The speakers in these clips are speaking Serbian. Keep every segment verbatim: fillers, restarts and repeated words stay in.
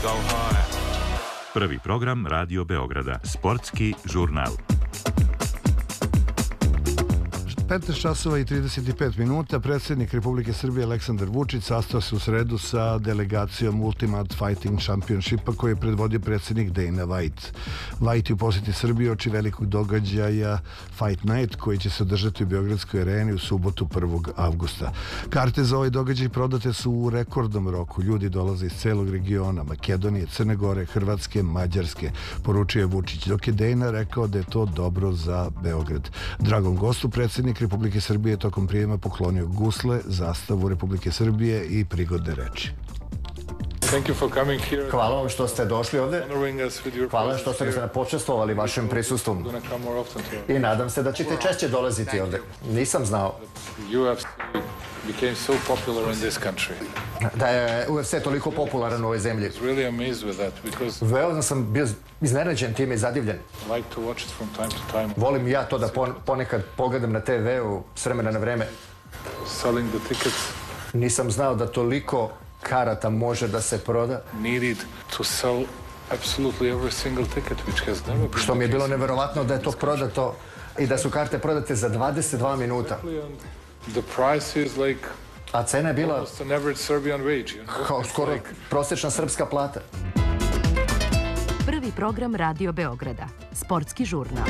Prvi program Radio Beograda, sportski žurnal. petnaest časova i trideset pet minuta. Predsjednik Republike Srbije Aleksandar Vučić sastao se u sredu sa delegacijom Ultimate Fighting Championshipa koji je predvodio predsjednik Dana White. White je u posjeti Srbiji oči velikog događaja Fight Night koji će se održati u Beogradskoj areni u subotu prvog avgusta. Karte za ovaj događaj prodate su u rekordnom roku. Ljudi dolaze iz celog regiona, Makedonije, Crne Gore, Hrvatske, Mađarske, poručio je Vučić, dok je Dana rekao da je to dobro za Beograd. Dragom gostu predsjednik Republike Srbije tokom prijema poklonio gusle, zastavu Republike Srbije i prigodne reči. Hvala vam što ste došli ovdje. Hvala što ste nas počastvovali vašim prisustvom. I nadam se da ćete češće dolaziti ovdje. Nisam znao da je U F C toliko popularan u ovoj zemlji. Veoma sam bio iznenađen time i zadivljen. Volim ja to da ponekad pogledam na te veu s vremena na vreme. Nisam znao da toliko karata može da se proda. Što mi je bilo neverovatno da je to prodato i da su karte prodate za dvadeset dva minuta. A cena je bila kao skoro prosječna srpska plata. Prvi program Radio Beograda, sportski žurnal.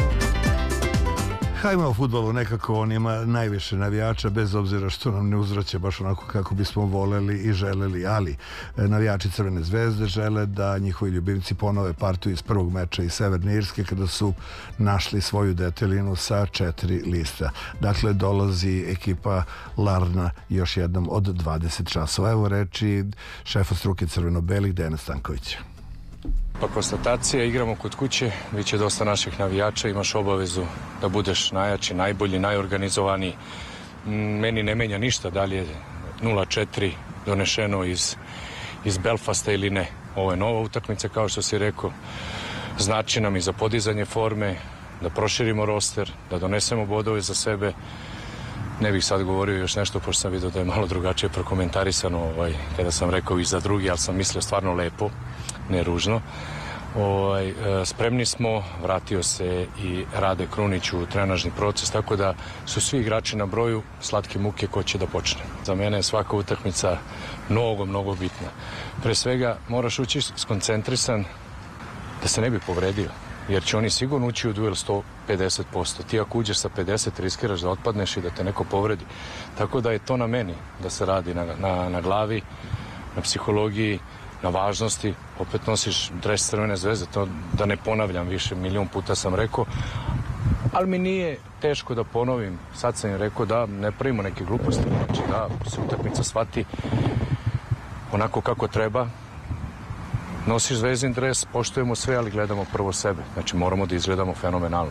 Hajmo o fudbalu, nekako on ima najviše navijača, bez obzira što nam ne uzvraća baš onako kako bismo voleli i želeli, ali navijači Crvene zvezde žele da njihovi ljubimci ponove partiju iz prvog meča iz Severne Irske kada su našli svoju detelinu sa četiri lista. Dakle, dolazi ekipa Larna još jednom od dvadeset časova. Evo reči šefa struke crveno-belih Dejana Stankovića. Pa konstatacija, igramo kod kuće, bit će dosta naših navijača, imaš obavezu da budeš najjači, najbolji, najorganizovaniji. Meni ne menja ništa, da li je nula četiri donešeno iz, iz Belfasta ili ne. Ovo je nova utakmica, kao što si rekao, znači nam i za podizanje forme, da proširimo roster, da donesemo bodove za sebe. Ne bih sad govorio još nešto, pošto sam vidio da je malo drugačije prokomentarisano ovaj, kada sam rekao i za drugi, ali sam mislio stvarno lepo, ne ružno. Ovaj, spremni smo, vratio se i Rade Krunić u trenažni proces, tako da su svi igrači na broju, slatke muke ko će da počne. Za mene je svaka utakmica mnogo, mnogo bitna. Pre svega moraš ući skoncentrisan da se ne bi povredio, jer će oni sigurno ući u duel sto pedeset posto. Ti ako uđeš sa pedeset riskiraš da otpadneš i da te neko povredi. Tako da je to na meni da se radi na, na, na glavi, na psihologiji, na važnosti. Opet nosiš dres Crvene zvezde, to da ne ponavljam više, milion puta sam rekao, ali mi nije teško da ponovim. Sad sam im rekao da ne pravimo neke gluposti, znači da se utakmica shvati onako kako treba. Nosiš zvezdin dres, poštujemo sve, ali gledamo prvo sebe. Znači moramo da izgledamo fenomenalno.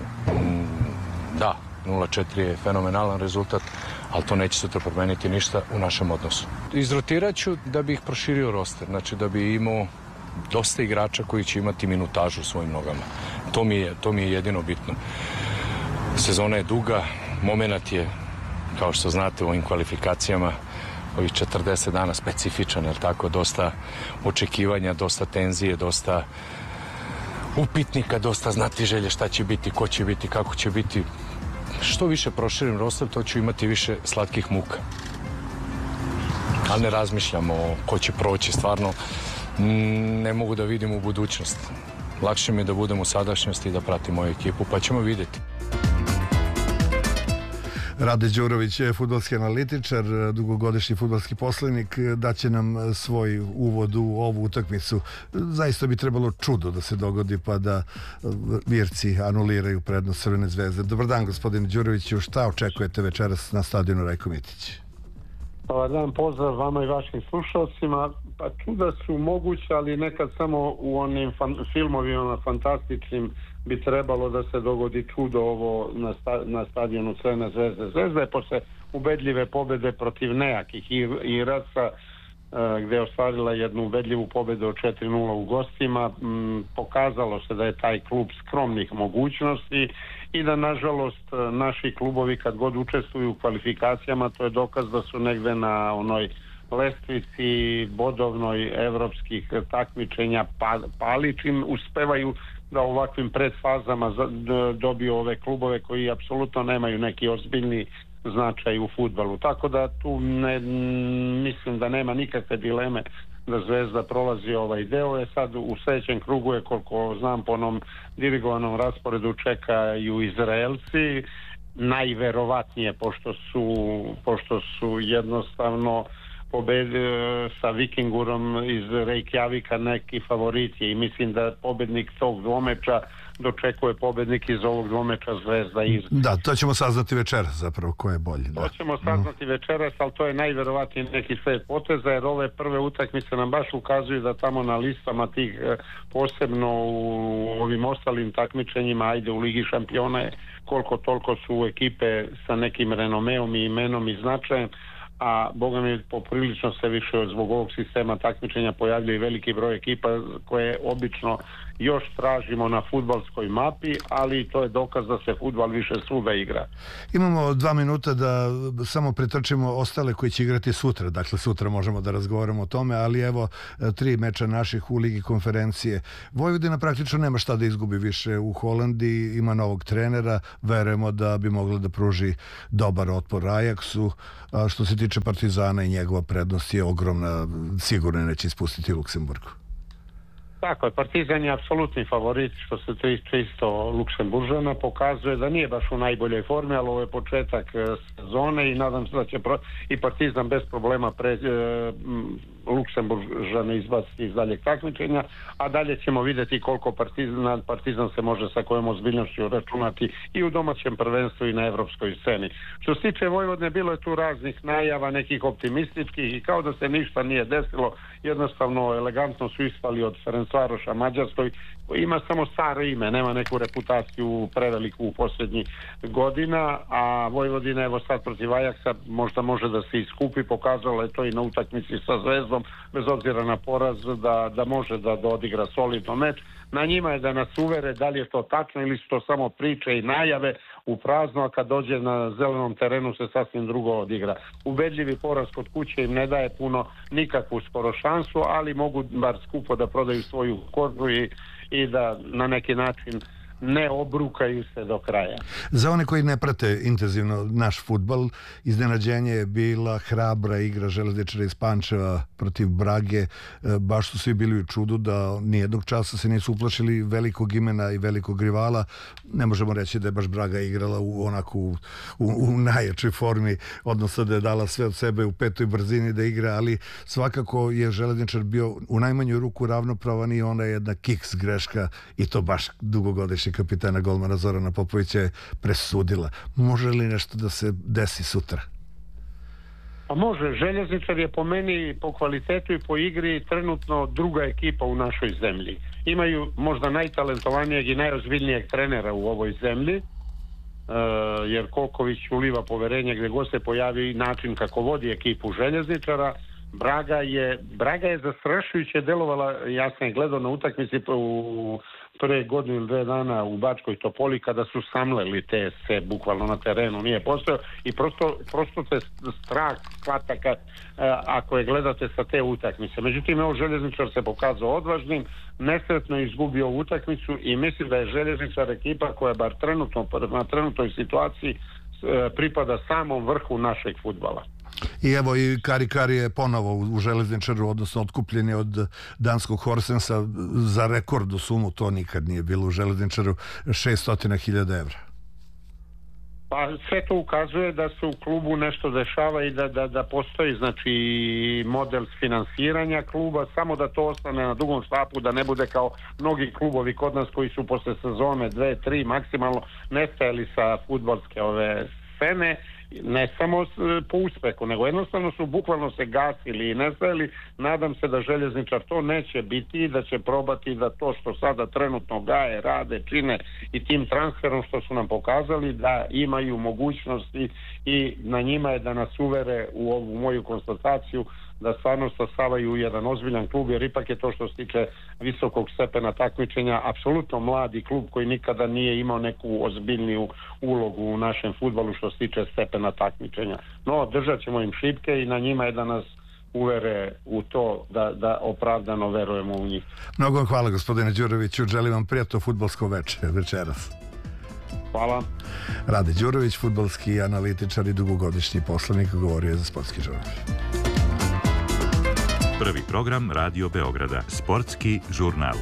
Da, nula četiri je fenomenalan rezultat, ali to neće sutra promeniti ništa u našem odnosu. Izrotirat ću da bih proširio roster, znači da bi imao dosta igrača koji će imati minutažu u svojim nogama. To mi je, to mi je jedino bitno. Sezona je duga, moment je, kao što znate, u ovim kvalifikacijama, ovih četrdeset dana specifičan, jer tako, dosta očekivanja, dosta tenzije, dosta upitnika, dosta znati želje šta će biti, ko će biti, kako će biti. Što više proširim roster, to ću imati više slatkih muka. Ali ne razmišljam o ko će proći, stvarno ne mogu da vidim u budućnost. Lakše mi je da budem u sadašnjosti i da pratim moju ekipu, pa ćemo vidjeti. Rade Đurović je fudbalski analitičar, dugogodišnji fudbalski poslanik, daće nam svoj uvod u ovu utakmicu. Zaista bi trebalo čudo da se dogodi pa da Irci anuliraju prednost Crvene zvezde. Dobar dan, gospodine Đuroviću, šta očekujete večeras na stadionu Rajko Mitić? Dobar dan, pozdrav vama i vašim slušalcima. Pa čuda su moguće, ali nekad samo u onim fan, filmovima fantastičnim bi trebalo da se dogodi čudo ovo na, sta, na stadionu Crvene zvezde. Zvezda je posle ubedljive pobjede protiv nejakih Iraca, gde je ostvarila jednu ubedljivu pobjedu od četiri nula u gostima. Pokazalo se da je taj klub skromnih mogućnosti i da nažalost naši klubovi kad god učestvuju u kvalifikacijama, to je dokaz da su negde na onoj lestvici bodovnoj evropskih takmičenja pali, čim uspevaju da u ovakvim predfazama dobiju ove klubove koji apsolutno nemaju neki ozbiljni značaj u fudbalu. Tako da tu ne, mislim da nema nikakve dileme da Zvezda prolazi ovaj deo. Je sad u sljedećem krugu je, koliko znam, po onom dirigovanom rasporedu čekaju Izraelci, najverovatnije, pošto su, pošto su jednostavno pobedi sa Vikingurom iz Reykjavika neki favoriti i mislim da pobednik tog dvomeča dočekuje pobednik iz ovog dvomeča Zvezda iz... Da, to ćemo saznati večeras zapravo ko je bolji. Da. To ćemo saznati večeras, ali to je najverovatnije neki svet poteza, jer ove prve utakmice nam baš ukazuju da tamo na listama tih, posebno u ovim ostalim takmičenjima, ajde u Ligi šampiona je koliko toliko su ekipe sa nekim renomeom i imenom i značajem, a boga mi poprilično se više zbog ovog sistema takmičenja pojavljaju veliki broj ekipa koje obično još tražimo na fudbalskoj mapi, ali to je dokaz da se fudbal više svuda igra. Imamo dva minuta da samo pretrčimo ostale koji će igrati sutra, dakle sutra možemo da razgovaramo o tome, ali evo tri meča naših u Ligi konferencije. Vojvodina praktično nema šta da izgubi više u Holandiji, ima novog trenera, verujemo da bi mogla da pruži dobar otpor Ajaksu. A što se tiče Partizana i njegova prednost je ogromna, sigurno neće ispustiti Luksemburgu. Tako je, Partizan je apsolutni favorit što se tiče isto Luksemburžana, pokazuje da nije baš u najboljoj formi, ali ovo je početak sezone i nadam se da će pro... i Partizan bez problema pre... e, Luksemburžane izbaciti iz daljeg takmičenja, a dalje ćemo vidjeti koliko Partizan, Partizan se može sa kojom ozbiljnošću računati i u domaćem prvenstvu i na evropskoj sceni. Što se tiče Vojvodine, bilo je tu raznih najava, nekih optimističkih i kao da se ništa nije desilo, jednostavno elegantno su ispali od Ferencvaroša Mađarskoj, koji ima samo staro ime, nema neku reputaciju preveliku u posljednjih godina, a Vojvodina evo sad protiv Ajaksa možda može da se iskupi, pokazala je to i na utakmici sa Zvezdom, bez obzira na poraz, da, da može da, da odigra solidno meč. Na njima je da nas uvere da li je to tačno ili su to samo priče i najave u prazno, a kad dođe na zelenom terenu se sasvim drugo odigra. Ubedljivi poraz kod kuće im ne daje puno nikakvu skoro šansu, ali mogu bar skupo da prodaju svoju kožu i, i da na neki način ne obrukaju se do kraja. Za one koji ne prate intenzivno naš fudbal, iznenađenje je bila hrabra igra Železničara iz Pančeva protiv Brage. Baš su svi bili u čudu da nijednog časa se nisu uplašili velikog imena i velikog rivala. Ne možemo reći da je baš Braga igrala u onako u, u, u najjačoj formi, odnosno da je dala sve od sebe u petoj brzini da igra, ali svakako je Železničar bio u najmanju ruku ravnopravan i ona je jedna kiks greška i to baš dugogodišnji kapitana golmana Zorana Popovića je presudila. Može li nešto da se desi sutra? Pa može. Željezničar je po meni, po kvalitetu i po igri trenutno druga ekipa u našoj zemlji. Imaju možda najtalentovanijeg i najozbiljnijeg trenera u ovoj zemlji, jer Koković uliva poverenje gdje god se pojavi i način kako vodi ekipu Željezničara. Braga je, Braga je zastrašujuće delovala, ja sam je gledao na utakmici u pre godinu ili dve dana u Bačkoj Topoli kada su samleli te se bukvalno na terenu, nije postojao i prosto, prosto te strah hvata kad, ako je gledate sa te utakmice. Međutim, evo Željezničar se pokazao odvažnim, nesretno izgubio utakmicu i mislim da je Željezničar ekipa koja bar trenutno, na trenutnoj situaciji pripada samom vrhu našeg fudbala. I evo i Kari Kari je ponovo u Železničaru, odnosno otkupljen je od danskog Horsensa za rekordnu sumu, to nikad nije bilo u Železničaru, šessto hiljada evra. Pa sve to ukazuje da se u klubu nešto dešava i da, da, da postoji znači model finansiranja kluba, samo da to ostane na dugom štapu, da ne bude kao mnogi klubovi kod nas koji su posle sezone dve, tri maksimalno nestajali sa fudbalske ove scene, ne samo po uspehu, nego jednostavno su bukvalno se gasili i nestajali. Nadam se da Željezničar to neće biti i da će probati da to što sada trenutno gaje, rade, čine i tim transferom što su nam pokazali da imaju mogućnosti i na njima je da nas uvere u ovu moju konstataciju da stvarno stasavaju jedan ozbiljan klub, jer ipak je to što se tiče visokog stepena takmičenja apsolutno mladi klub koji nikada nije imao neku ozbiljniju ulogu u našem fudbalu što se tiče stepena takmičenja. No, držat ćemo im šipke i na njima je da nas uvere u to da, da opravdano verujemo u njih. Mnogo vam hvala, gospodine Đuroviću, želim vam prijatno fudbalsko veče večeras. Hvala. Rade Đurović, fudbalski analitičar i dugogodišnji poslanik, govorio je za Sportski žurnal. Prvi program Radio Beograda, Sportski žurnal.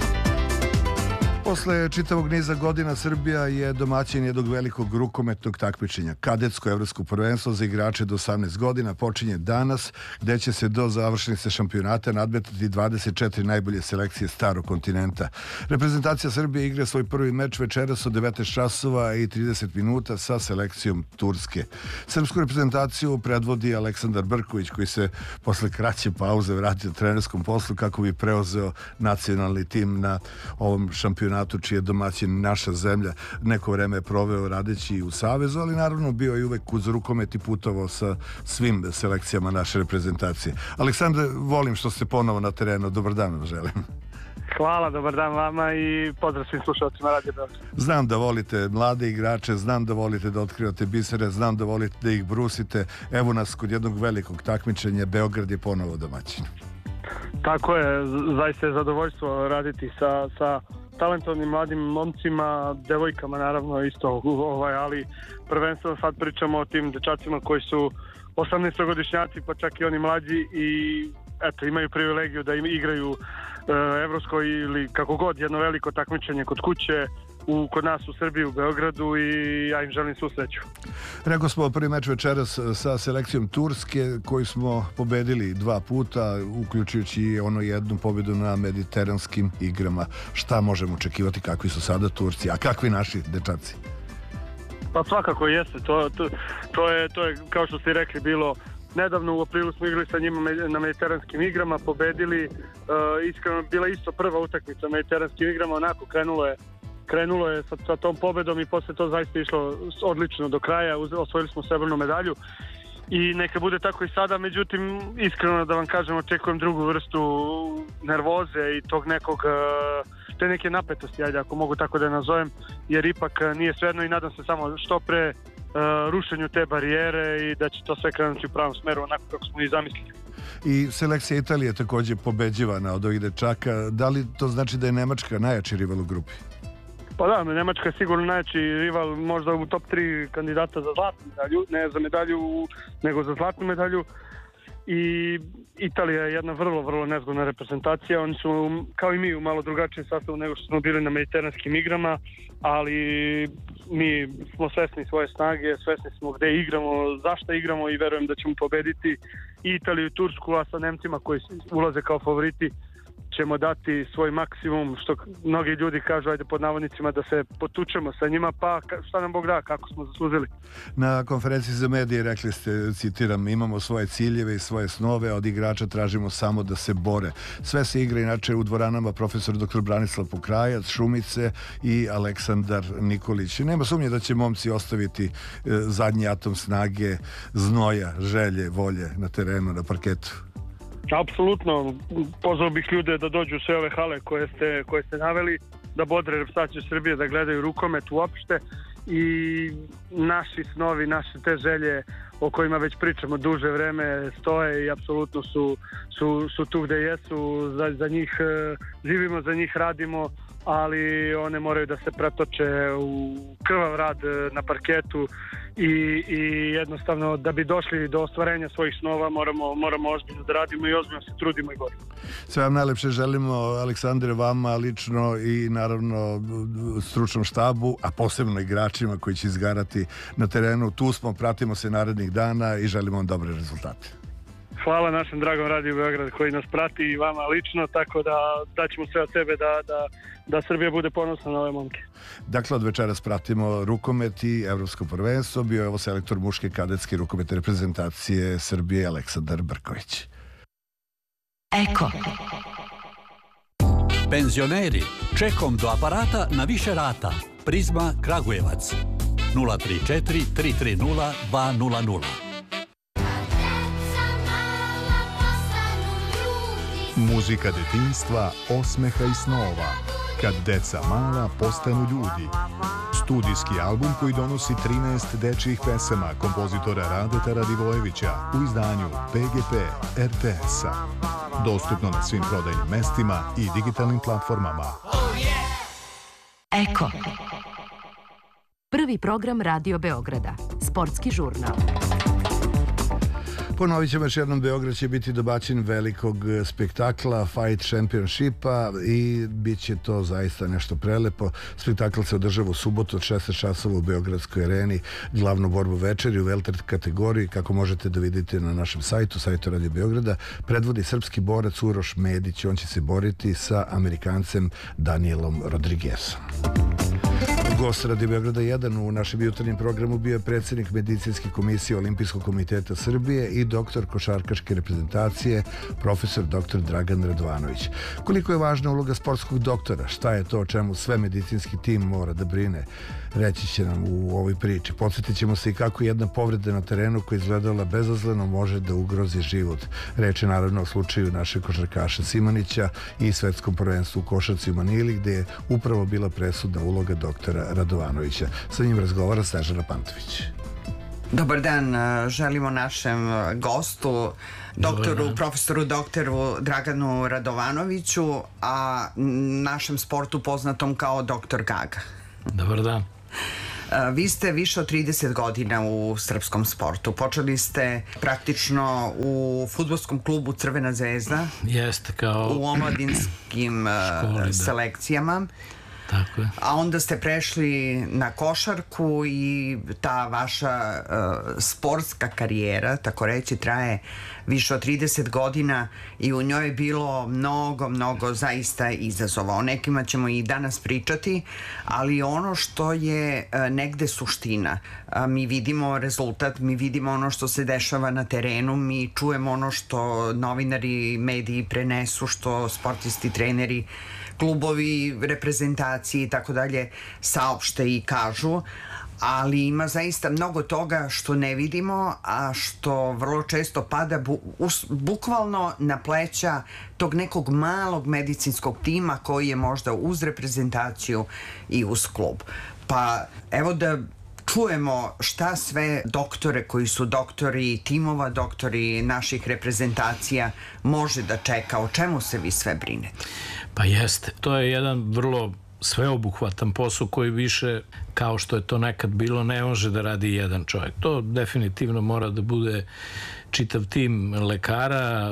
Posle čitavog niza godina Srbija je domaćin jednog velikog rukometnog takmičenja. Kadetsko evropsko prvenstvo za igrače do osamnaest godina počinje danas, gde će se do završnice šampionata nadmetati dvadeset četiri najbolje selekcije starog kontinenta. Reprezentacija Srbije igra svoj prvi meč večeras od devetnaest časova i trideset minuta sa selekcijom Turske. Srpsku reprezentaciju predvodi Aleksandar Brković, koji se posle kraće pauze vratio trenerskom poslu kako bi preuzeo nacionalni tim na ovom šampionatu, čiji je domaćin naša zemlja. Neko vreme je proveo radeći u Savezu, ali naravno bio je uvek uz rukomet i putovao sa svim selekcijama naše reprezentacije. Aleksandre, volim što ste ponovo na terenu. Dobar dan vam želim. Hvala, dobar dan vama i pozdrav svim slušalcima Radio Beograd. Znam da volite mlade igrače, znam da volite da otkrivate bisere, znam da volite da ih brusite. Evo nas kod jednog velikog takmičenja, Beograd je ponovo domaćin. Tako je, zaista je zadovoljstvo raditi sa, sa talentovnim mladim momcima, devojkama naravno isto, ovaj, ali prvenstveno sad pričamo o tim dečacima koji su osamnaestogodišnjaci, pa čak i oni mlađi i eto, imaju privilegiju da im igraju e, evropsko ili kako god jedno veliko takmičenje kod kuće, u, kod nas u Srbiji, u Beogradu, i ja im želim svu sreću. Rekao smo prvi meč večeras sa selekcijom Turske, koju smo pobedili dva puta, uključujući ono jednu pobedu na mediteranskim igrama. Šta možemo očekivati, kakvi su sada Turci, a kakvi naši dečaci? Pa svakako jeste, to, to, to, je, to je kao što ste rekli bilo nedavno, u aprilu smo igrali sa njima na mediteranskim igrama, pobedili, uh, iskreno bila isto prva utakmica na mediteranskim igrama, onako krenulo je krenulo je sa, sa tom pobedom i posle to zaista išlo odlično do kraja, osvojili smo srebrnu medalju i neka bude tako i sada, međutim iskreno da vam kažem očekujem drugu vrstu nervoze i tog nekog te neke napetosti, ajde ako mogu tako da je nazovem, jer ipak nije svejedno i nadam se samo što pre uh, rušenju te barijere i da će to sve krenuti u pravom smeru onako kako smo i zamislili. I selekcija Italije je također pobeđivana od ovih dečaka. Da li to znači da je Nemačka najjači rival u grupi? Pa da, Nemačka je sigurno najjači rival, možda u top tri kandidata za zlatnu medalju, ne za medalju, nego za zlatnu medalju. I Italija je jedna vrlo, vrlo nezgodna reprezentacija. Oni su, kao i mi, u malo drugačijem sastavu nego što smo bili na mediteranskim igrama, ali mi smo svesni svoje snage, svesni smo gde igramo, zašto igramo i verujem da ćemo pobediti i Italiju i Tursku, a sa Nemcima koji ulaze kao favoriti ćemo dati svoj maksimum, što mnogi ljudi kažu, ajde pod navodnicima, da se potučemo sa njima, pa šta nam Bog da, kako smo zaslužili. Na konferenciji za medije rekli ste, citiram, imamo svoje ciljeve i svoje snove, a od igrača tražimo samo da se bore. Sve se igra inače u dvoranama profesor doktor Branislav Pokrajac, Šumice i Aleksandar Nikolić. Nema sumnje da će momci ostaviti e, zadnji atom snage, znoja, želje, volje na terenu, na parketu. Apsolutno, pozvao bih ljude da dođu u sve ove hale koje ste, koje ste naveli, da bodre reprezentaciju Srbije, da gledaju rukomet uopšte i naši snovi, naše te želje o kojima već pričamo duže vreme stoje i apsolutno su, su, su tu gde jesu, za, za njih živimo, za njih radimo, ali one moraju da se pretoče u krvav rad na parketu i, i jednostavno da bi došli do ostvarenja svojih snova moramo, moramo ozbiljno da radimo i ozbiljno se trudimo i borimo. Sve vam najlepše želimo, Aleksandre, vama lično i naravno stručnom štabu, a posebno igračima koji će izgarati na terenu. Tu smo, pratimo se narednih dana i želimo vam dobre rezultate. Hvala našem dragom Radiju Beograd koji nas prati i vama lično, tako da daćemo sve od sebe da, da, da Srbija bude ponosna na ove momke. Dakle, od večeras pratimo rukomet i evropsko prvenstvo. Bio je ovo selektor muške kadetske rukometne reprezentacije Srbije Aleksandar Brković. Eko. Penzioneri, čekom do aparata na više rata. Prizma Kragujevac. nula tri četiri tri tri nula dva nula nula. Muzika detinjstva, osmeha i snova. Kad deca mala postanu ljudi. Studijski album koji donosi trinaest dečijih pesama kompozitora Radeta Radivojevića u izdanju P G P R T S-a. Dostupno na svim prodajnim mestima i digitalnim platformama. Eko. Prvi program Radio Beograda. Sportski žurnal. Ponovit ćemo još jednom, Beograd će biti domaćin velikog spektakla Fight Championshipa i bit će to zaista nešto prelepo. Spektakl se održava u subotu od šesnaest časova u Beogradskoj areni. Glavnu borbu večeri u welter kategoriji, kako možete da vidite na našem sajtu, sajtu Radio Beograda, predvodi srpski borac Uroš Medić. On će se boriti sa Amerikancem Danielom Rodriguezom. Gost Radio Beograda jedan u našem jutarnjem programu bio je predsjednik medicinske komisije Olimpijskog komiteta Srbije i doktor košarkaške reprezentacije, profesor doktor Dragan Radovanović. Koliko je važna uloga sportskog doktora? Šta je to o čemu sve medicinski tim mora da brine? Reći će nam u ovoj priči. Podsjetit ćemo se i kako jedna povreda na terenu koja izgledala bezazleno može da ugrozi život. Reč je naravno o slučaju našeg košarkaša Simanića i svetskom prvenstvu u košarci u Manili, gde je upravo bila presudna uloga doktora Radovanovića. Sa njim razgovara Snežana Pantović. Dobar dan, želimo našem gostu, doktoru, profesoru doktoru Draganu Radovanoviću, a našem sportu poznatom kao doktor Gaga. Dobar dan. Vi ste više od trideset godina u srpskom sportu. Počeli ste praktično u fudbalskom klubu Crvena zvezda. Jeste, kao u omladinskim školi, selekcijama. Tako je. A onda ste prešli na košarku i ta vaša uh, sportska karijera, tako reći, traje više od trideset godina i u njoj je bilo mnogo, mnogo zaista izazova. O nekima ćemo i danas pričati, ali ono što je uh, negde suština, uh, mi vidimo rezultat, mi vidimo ono što se dešava na terenu, mi čujemo ono što novinari, mediji prenesu, što sportisti, treneri, klubovi, reprezentacije i tako dalje saopšte i kažu, ali ima zaista mnogo toga što ne vidimo, a što vrlo često pada bu, us, bukvalno na pleća tog nekog malog medicinskog tima koji je možda uz reprezentaciju i uz klub. Pa evo da čujemo šta sve doktore koji su doktori timova, doktori naših reprezentacija može da čeka, o čemu se vi sve brinete? Pa jeste, to je jedan vrlo sveobuhvatan posao koji više, kao što je to nekad bilo, ne može da radi jedan čovjek. To definitivno mora da bude čitav tim lekara,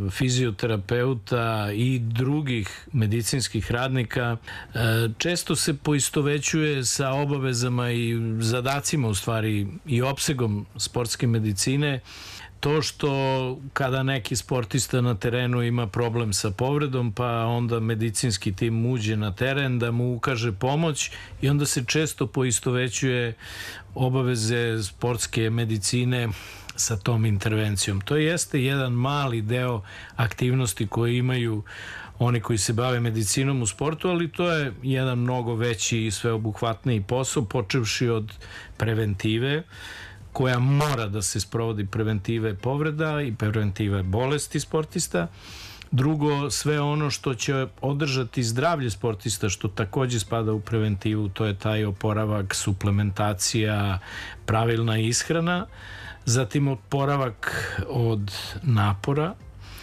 fizioterapeuta i drugih medicinskih radnika. Često se poistovećuje sa obavezama i zadacima, u stvari, i opsegom sportske medicine, to što kada neki sportista na terenu ima problem sa povredom, pa onda medicinski tim uđe na teren da mu ukaže pomoć i onda se često poistovećuje obaveze sportske medicine sa tom intervencijom. To jeste jedan mali deo aktivnosti koje imaju oni koji se bave medicinom u sportu, ali to je jedan mnogo veći i sveobuhvatniji posao, počevši od preventive, koja mora da se sprovodi, preventive povreda i preventive bolesti sportista. Drugo, sve ono što će održati zdravlje sportista, što takođe spada u preventivu, to je taj oporavak, suplementacija, pravilna ishrana, zatim oporavak od napora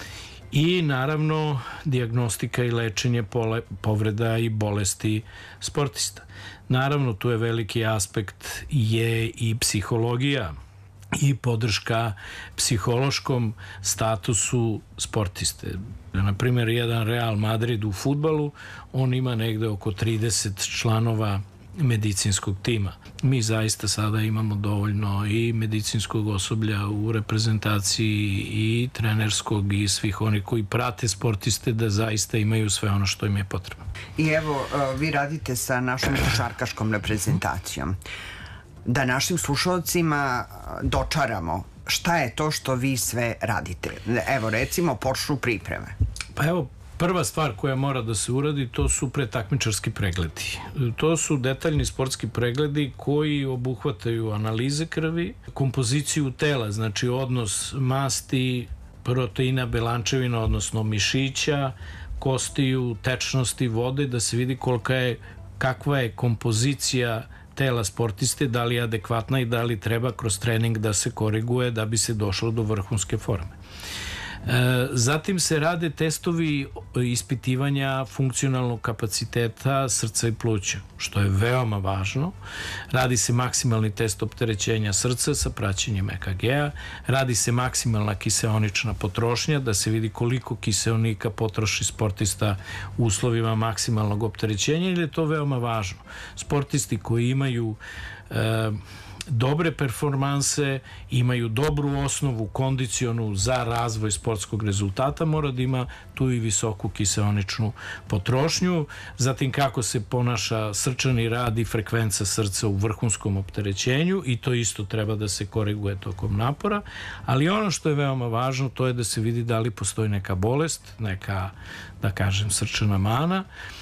i naravno dijagnostika i lečenje povreda i bolesti sportista. Naravno, tu je veliki aspekt je i psihologija i podrška psihološkom statusu sportiste. Na primjer, jedan Real Madrid u fudbalu, on ima negde oko trideset članova medicinskog tima. Mi zaista sada imamo dovoljno i medicinskog osoblja u reprezentaciji i trenerskog i svih onih koji prate sportiste da zaista imaju sve ono što im je potrebno. I evo, vi radite sa našom košarkaškom reprezentacijom. Da našim slušalcima dočaramo šta je to što vi sve radite. Evo, recimo, počnu pripreme. Pa evo, prva stvar koja mora da se uradi, to su pretakmičarski pregledi. To su detaljni sportski pregledi koji obuhvataju analize krvi, kompoziciju tela, znači odnos masti, proteina, belančevina, odnosno mišića, kostiju, tečnosti, vode, da se vidi kolika je, kakva je kompozicija tela sportiste, da li je adekvatna i da li treba kroz trening da se koriguje da bi se došlo do vrhunske forme. Zatim se rade testovi ispitivanja funkcionalnog kapaciteta srca i pluća, što je veoma važno. Radi se maksimalni test opterećenja srca sa praćenjem E K G-a, radi se maksimalna kiseonična potrošnja, da se vidi koliko kiseonika potroši sportista u uslovima maksimalnog opterećenja, ili je to veoma važno. Sportisti koji imaju e, dobre performanse, imaju dobru osnovu kondicionu za razvoj sportskog rezultata, mora da ima tu i visoku kiseoničnu potrošnju. Zatim kako se ponaša srčani rad i frekvenca srca u vrhunskom opterećenju, i to isto treba da se koriguje tokom napora, ali ono što je veoma važno, to je da se vidi da li postoji neka bolest, neka, da kažem, srčana mana,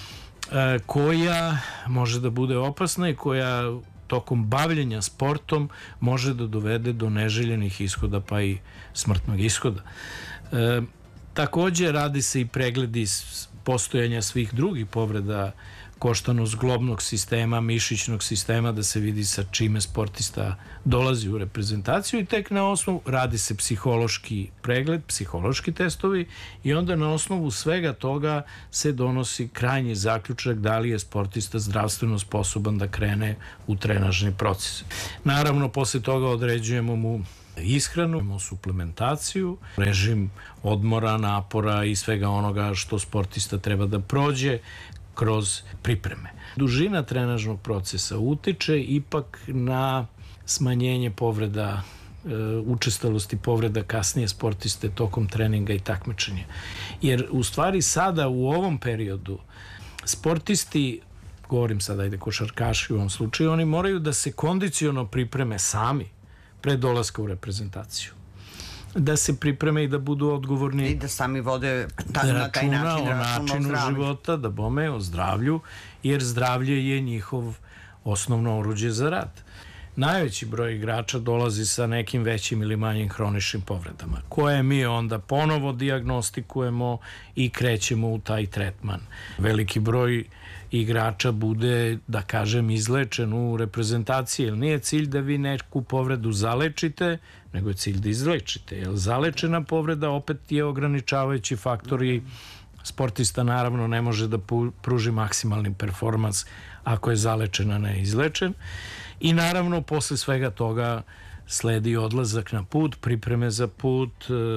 koja može da bude opasna i koja tokom bavljenja sportom može da dovede do neželjenih ishoda, pa i smrtnog ishoda. E, takođe radi se i pregledi postojanja svih drugih povreda koštano-zglobnog sistema, mišićnog sistema, da se vidi sa čime sportista dolazi u reprezentaciju, i tek na osnovu radi se psihološki pregled, psihološki testovi, i onda na osnovu svega toga se donosi krajnji zaključak da li je sportista zdravstveno sposoban da krene u trenažni proces. Naravno, posle toga određujemo mu ishranu, suplementaciju, režim odmora, napora i svega onoga što sportista treba da prođe kroz pripreme. Dužina trenažnog procesa utiče ipak na smanjenje povreda, učestalosti povreda kasnije sportiste tokom treninga i takmičenja. Jer u stvari sada u ovom periodu sportisti, govorim sada, ajde, košarkaši u ovom slučaju, oni moraju da se kondiciono pripreme sami pre dolaska u reprezentaciju, da se pripreme i da budu odgovorni i da sami vode ta, na taj način o načinu života, da bome o zdravlju, jer zdravlje je njihov osnovno oruđe za rad. Najveći broj igrača dolazi sa nekim većim ili manjim hroničnim povredama, koje mi onda ponovo dijagnostikujemo i krećemo u taj tretman. Veliki broj igrača bude, da kažem, izlečen u reprezentaciji, jer nije cilj da vi neku povredu zalečite, nego je cilj da izlečite. Jer zalečena povreda opet je ograničavajući faktor i sportista naravno ne može da pruži maksimalni performans ako je zalečen, a ne izlečen. I naravno, posle svega toga sledi odlazak na put, pripreme za put,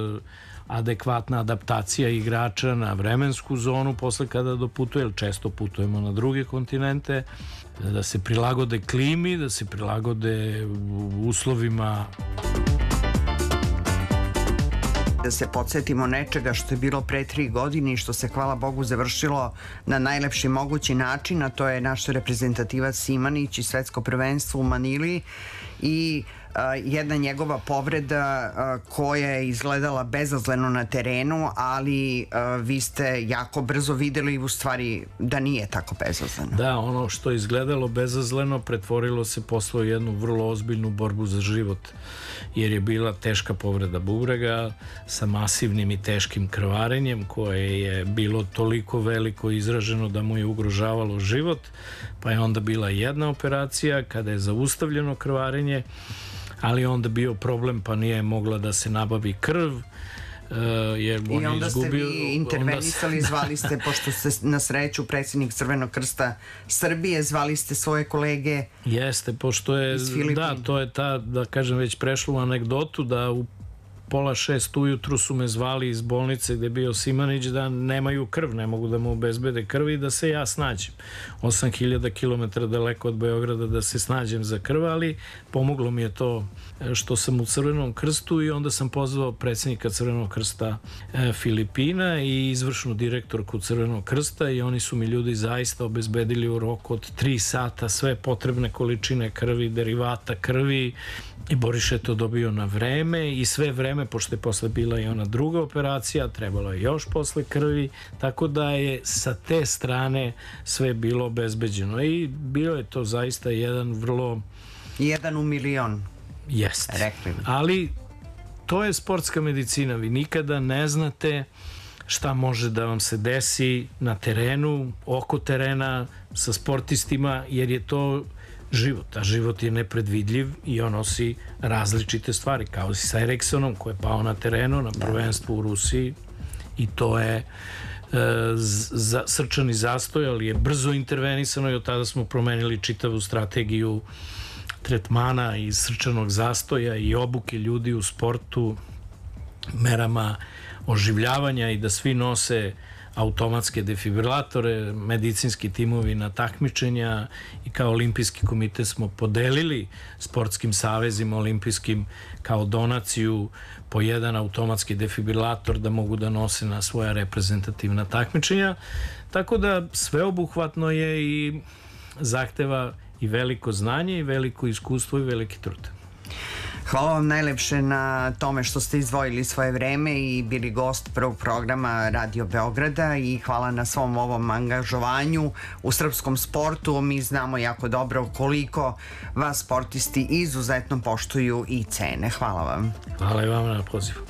adekvatna adaptacija igrača na vremensku zonu posle kada doputuje, jer često putujemo na druge kontinente, da se prilagode klimi, da se prilagode uslovima. Da se podsjetimo nečega što je bilo pre tri godine i što se, hvala Bogu, završilo na najlepši mogući način, a to je naš reprezentativac Simanić i svetsko prvenstvo u Manili i jedna njegova povreda koja je izgledala bezazleno na terenu, ali vi ste jako brzo videli u stvari da nije tako bezazleno. Da, ono što je izgledalo bezazleno pretvorilo se posle u jednu vrlo ozbiljnu borbu za život, jer je bila teška povreda bubrega sa masivnim i teškim krvarenjem koje je bilo toliko veliko izraženo da mu je ugrožavalo život, pa je onda bila jedna operacija kada je zaustavljeno krvarenje, ali onda bio problem pa nije mogla da se nabavi krv, jer on i onda je izgubio, ste vi intervenisali, zvali ste, pošto ste na sreću predsjednik Crvenog krsta Srbije, zvali ste svoje kolege. Jeste, pošto je, da, to je ta, da kažem, već prešlo u anegdotu da u pola šest ujutru su me zvali iz bolnice gde je bio Simanić da nemaju krv, ne mogu da mu obezbede krv i da se ja snađem. osam hiljada kilometara daleko od Beograda da se snađem za krv, ali pomoglo mi je to što sam u Crvenom krstu i onda sam pozvao predsjednika Crvenog krsta Filipina i izvršnu direktorku Crvenog krsta i oni su mi ljudi zaista obezbedili u roku od tri sata sve potrebne količine krvi, derivata krvi i Boriš je to dobio na vreme i sve vreme, pošto je posle bila i ona druga operacija, trebalo je još posle krvi, tako da je sa te strane sve bilo obezbeđeno i bio je to zaista jedan vrlo... Jedan u milion. Jeste. Rekli. Ali to je sportska medicina, vi nikada ne znate šta može da vam se desi na terenu, oko terena, sa sportistima, jer je to život, a život je nepredvidljiv i on nosi različite stvari, kao i sa Eriksonom koji je pao na terenu na prvenstvu u Rusiji i to je za srčani zastoj, ali je brzo intervenisano i od tada smo promenili čitavu strategiju tretmana i srčanog zastoja i obuke ljudi u sportu, merama oživljavanja i da svi nose automatske defibrilatore, medicinski timovi na takmičenja i kao olimpijski komitet smo podelili sportskim savezima olimpijskim kao donaciju po jedan automatski defibrilator da mogu da nose na svoja reprezentativna takmičenja. Tako da sveobuhvatno je i zahteva i veliko znanje i veliko iskustvo i veliki trud. Hvala vam najlepše na tome što ste izdvojili svoje vreme i bili gost prvog programa Radio Beograda i hvala na svom ovom angažovanju u srpskom sportu. Mi znamo jako dobro koliko vas sportisti izuzetno poštuju i cene. Hvala vam. Hvala i vam na pozivu.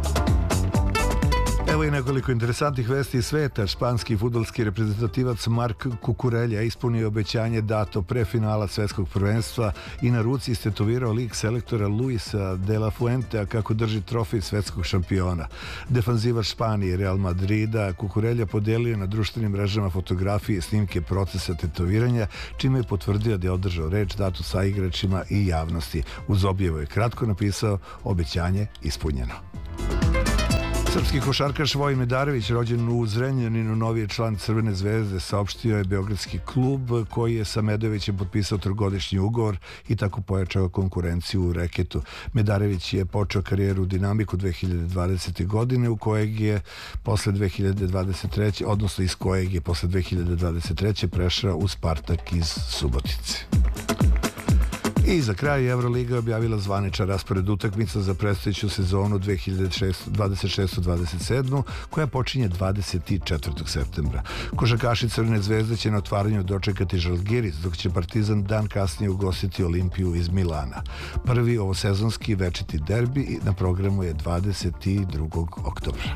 Evo i nekoliko interesantnih vesti iz sveta. Španski fudbalski reprezentativac Mark Kukurelja ispunio obećanje dato pre finala svetskog prvenstva i na ruci istetovirao lik selektora Luisa de la Fuentea kako drži trofej svetskog šampiona. Defanzivar Španije Real Madrida Kukurelja podelio na društvenim mrežama fotografije i snimke procesa tetoviranja, čime je potvrdio da je održao reč datu sa igračima i javnosti. Uz objavu je kratko napisao: obećanje ispunjeno. Srpski košarkaš Vojin Medarević, rođen u Zrenjaninu, novi je član Crvene zvezde, saopštio je beogradski klub koji je sa Medovićem potpisao trogodišnji ugovor i tako pojačao konkurenciju u reketu. Medarević je počeo karijeru u Dinamiku dve hiljade dvadesete. godine, u kojeg je posle dve hiljade dvadeset treće. odnosno iz kojeg je posle dve hiljade dvadeset treće. prešao u Spartak iz Subotice. I za kraj Euroliga je objavila zvaničan raspored utakmica za predstojeću sezonu dve hiljade dvadeset šeste dvadeset sedam. koja počinje dvadeset četvrtog septembra. Košarkaši Crvene zvezde će na otvaranju dočekati Žalgiris, dok će Partizan dan kasnije ugostiti Olimpiju iz Milana. Prvi ovosezonski večiti derbi na programu je dvadeset drugog oktobra.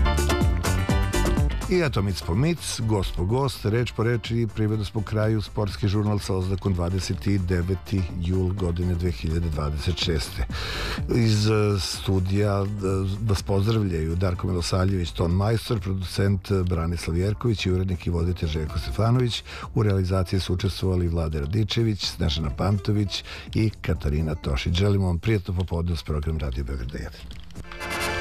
I eto, mic po mic, gost po gost, reč po reč i privedu smo kraju sportski žurnal sa oznakom dvadeset deveti jul godine dve hiljade dvadeset šeste. Iz studija vas pozdravljaju Darko Milosaljević, ton majstor, producent Branislav Jerković i urednik i voditelj Željko Stefanović. U realizaciji su učestvovali Vlade Radičević, Snežana Pantović i Katarina Tošić. Želimo vam prijatno popodne s program Radio Beograd jedan.